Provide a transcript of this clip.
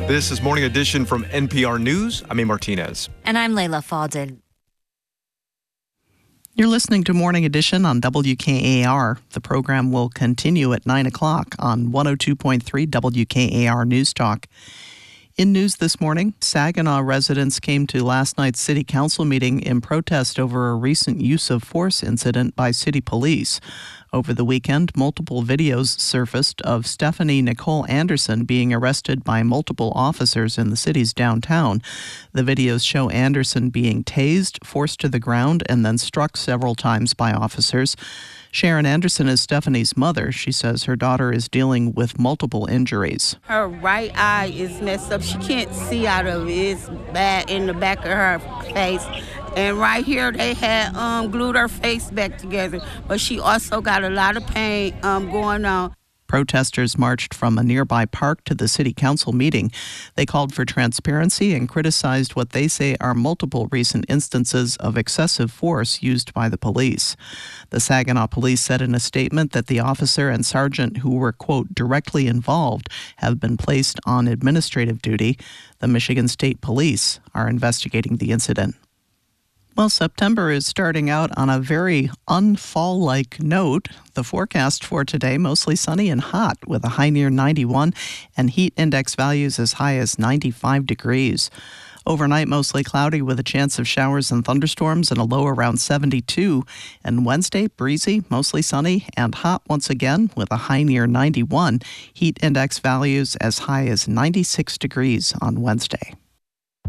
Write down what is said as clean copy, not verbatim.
This is Morning Edition from NPR News. I'm A. Martinez. And I'm Layla Fadel. You're listening to Morning Edition on WKAR. The program will continue at 9 o'clock on 102.3 WKAR News Talk. In news this morning, Saginaw residents came to last night's city council meeting in protest over a recent use of force incident by city police. Over the weekend, multiple videos surfaced of Stephanie Nicole Anderson being arrested by multiple officers in the city's downtown. The videos show Anderson being tased, forced to the ground, and then struck several times by officers. Sharon Anderson is Stephanie's mother. She says her daughter is dealing with multiple injuries. Her right eye is messed up. She can't see out of it. It's bad in the back of her face. And right here, they had glued her face back together. But she also got a lot of pain going on. Protesters marched from a nearby park to the city council meeting. They called for transparency and criticized what they say are multiple recent instances of excessive force used by the police. The Saginaw police said in a statement that the officer and sergeant who were, quote, directly involved have been placed on administrative duty. The Michigan State Police are investigating the incident. Well, September is starting out on a very unfall-like note. The forecast for today, mostly sunny and hot with a high near 91 and heat index values as high as 95 degrees. Overnight, mostly cloudy with a chance of showers and thunderstorms and a low around 72. And Wednesday, breezy, mostly sunny and hot once again with a high near 91. Heat index values as high as 96 degrees on Wednesday.